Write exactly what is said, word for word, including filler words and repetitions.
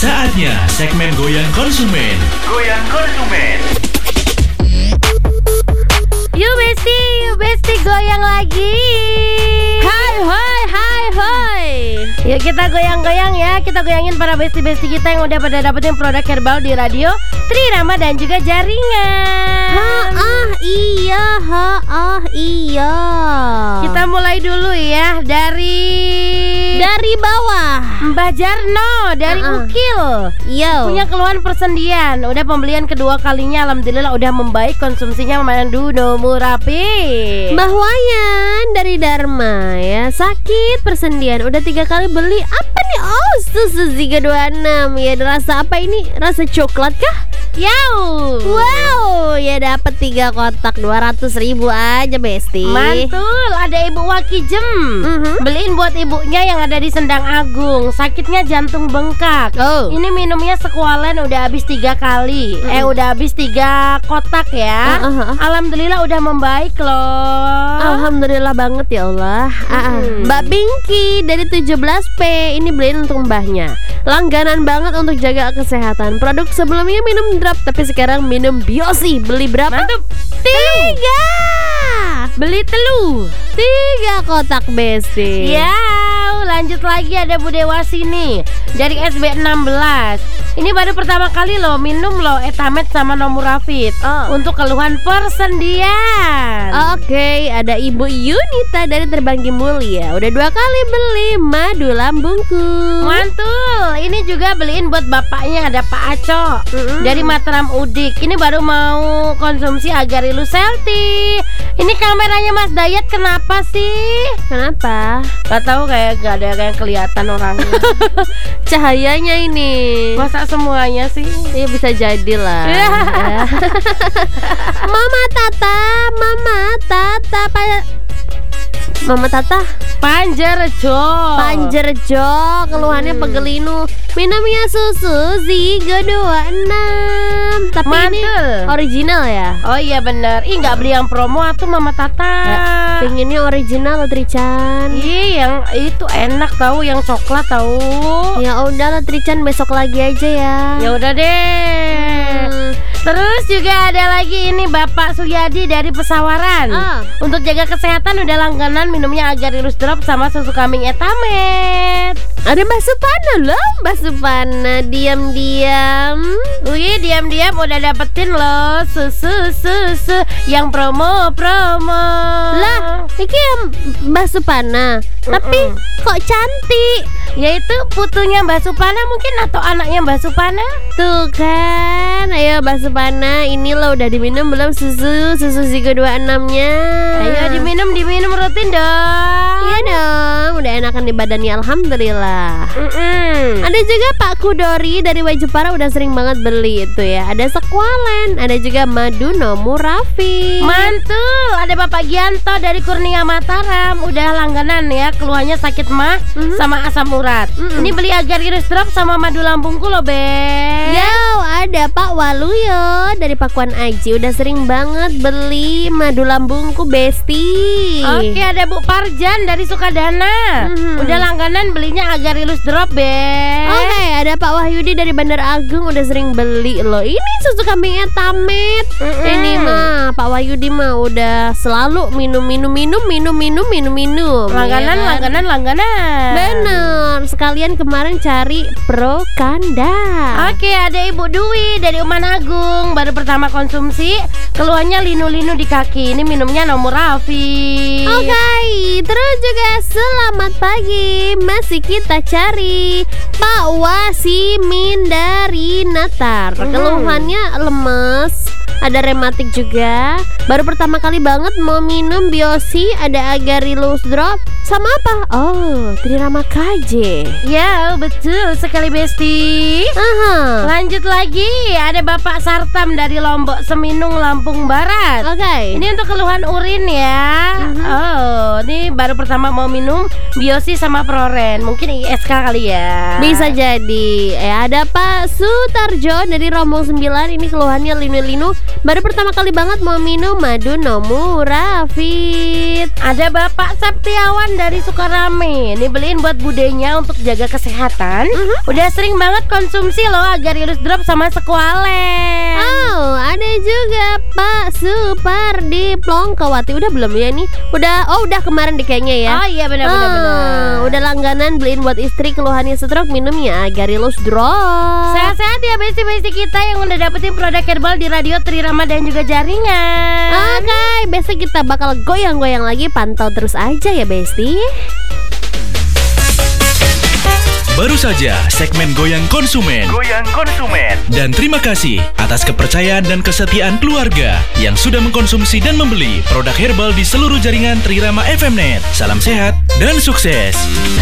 Saatnya segmen Goyang Konsumen. Goyang Konsumen. Yuk Besti, yuk Besti goyang lagi. Hai hai hai hai. Yuk kita goyang-goyang ya. Kita goyangin para besti-besti kita yang udah pada dapetin produk herbal di radio Trirama dan juga jaringan. Ha ah iya, ha ah iya. Kita mulai dulu ya dari Dari bawah. Mbah Jarno dari Uh-uh. Ukil. Yo. Punya keluhan persendian. Udah pembelian kedua kalinya, alhamdulillah udah membaik, konsumsinya memandu nomor rapi. Mbah Wayan dari Dharma ya. Sakit persendian, udah tiga kali beli. Apa nih? Oh, susu Ziga dua puluh enam. Ya, rasa apa ini? Rasa coklat kah? Yau. Wow, ya dapat tiga kotak dua ratus ribu aja Besti. Mantul, ada Ibu Waki Jem. Mhm. Beliin buat ibunya yang ada di Sendang Agung. Sakitnya jantung bengkak. Oh. Ini minumnya sekualen udah habis tiga kali. Mhm. Eh udah habis tiga kotak ya. Uh, uh, uh. Alhamdulillah udah membaik loh. Alhamdulillah banget ya Allah. Ah, ah. Hmm. Mbak Binky dari tujuh belas P ini beliin untuk mbahnya. Langganan banget untuk jaga kesehatan. Produk sebelumnya minum drop, tapi sekarang minum Biosi. Beli berapa? Mantap. Tiga. Beli telu. Tiga kotak Besti. Ya, lanjut lagi ada Bu Dewasi nih dari S B enam belas. Ini baru pertama kali loh minum loh Etamet sama Nomurafit Oh. untuk keluhan persendian. Oke, ada Ibu Yunita dari Terbanggi Mulia. Udah dua kali beli madu lambungku. Mantul. Ini juga beliin buat bapaknya, ada Pak Aco Mm-mm. dari Mataram Udik. Ini baru mau konsumsi Agarilu Selti. Ini kameranya Mas Dayat kenapa sih? Kenapa? Gak tahu, kayak gak ada yang kelihatan orangnya. Cahayanya ini. Masa semuanya sih? Iya bisa jadi lah. Ya. Mama Tata, Mama Tata, pa- Mama Tata, Panjerjo. Panjerjo, keluhannya Hmm. pegelinu. Minumnya susu Ziga dua puluh enam. Tapi ini Mantul. original ya. Oh iya bener. Ih nggak beli yang promo atuh Mama Tata. Pengennya original loh Trichan. Ih yang itu enak tahu, yang coklat tahu. Ya udah lah Trichan, besok lagi aja ya. Ya udah deh. Hmm. Terus juga ada lagi ini Bapak Suyadi dari Pesawaran. Ah. Untuk jaga kesehatan udah langganan minumnya Agarilus Drop sama susu kambing Etamet. Ada Mbak Supana loh, Mbak Supana diam-diam. Wih diam-diam udah dapetin loh susu susu yang promo-promo. Lah, iki ya Mbak Supana. Tapi Mm-mm. kok cantik? Yaitu putunya Mbak Supana mungkin, atau anaknya Mbak Supana. Tuh kan, ayo Mbak Supana, ini lo udah diminum belum susu susu Ziga dua puluh enam-nya? Ayo diminum, diminum rutin dong. Iya dong, udah enakan di badannya alhamdulillah. Mm-mm. Ada juga Pak Kudori dari Wajepara, udah sering banget beli itu ya. Ada sekualen, ada juga madu Nomurafit. Mantul, ada Bapak Gianto dari Kurnia Mataram. Udah langganan ya, keluhannya sakit mah Mhm. sama asam urat. Mm-mm. Ini beli Agarilus Drop sama madu lambungku loh, Be. Yo, ada Pak Waluyo dari Pakuan Aji, udah sering banget beli madu lambungku Besti. Oke, ada Bu Parjan dari Sukadana. Mhm. Udah langganan belinya Agarilus Drop, Be. Oke, ada Pak Wahyudi dari Bandar Agung, udah sering beli loh. Ini susu kambing Etamet. Mm-mm. Ini mah Pak Wahyudi mah udah selalu minum minum minum minum minum minum minum. Langganan, ya kan? langganan, langganan. Bener. Sekalian kemarin cari Prokanda. Oke, ada Ibu Dwi dari Uman Agung. Baru pertama konsumsi, keluhannya linu-linu di kaki. Ini minumnya Nomurafit. Oke, terus juga selamat pagi. Masih kita cari Pak Wasimin dari Natar. Mhm. Keluhannya lemes, ada rematik juga. Baru pertama kali banget mau minum Biosi, ada Agarilus Drop. Sama apa? Oh, Trirama K J. Ya, betul sekali Besti. Aha. Lanjut lagi, ada Bapak Sartam dari Lombok Seminung, Lampung Barat. Oke. Ini untuk keluhan urin ya. Mhm. Oh, ini baru pertama mau minum Biosi sama Proren. Mungkin I S K kali ya. Bisa jadi. Eh, ada Pak Sutarjo dari Rombong sembilan. Ini keluhannya linu-linu Baru pertama kali banget mau minum madu Nomura Fit. Ada Bapak Septiawan dari Sukarame. Nih beliin buat budenya untuk jaga kesehatan. Mhm. Udah sering banget konsumsi loh Agarylus Drop sama Squalene. Oh, ada juga Pak Supardi Plongkawati. Udah belum ya nih? Udah, oh udah kemarin deh kayaknya ya. Oh iya benar-benar. Ah, benar. udah langganan beliin buat istri keluhannya stroke, minumnya Agarylus Drop. Sehat-sehat ya besti-besti kita yang udah dapetin produk herbal di radio Trirama dan juga jaringan. Oke, besok kita bakal goyang-goyang lagi. Pantau terus aja ya Besti. Baru saja segmen Goyang Konsumen. Goyang konsumen. Dan terima kasih atas kepercayaan dan kesetiaan keluarga yang sudah mengkonsumsi dan membeli produk herbal di seluruh jaringan Trirama F M Net. Salam sehat dan sukses.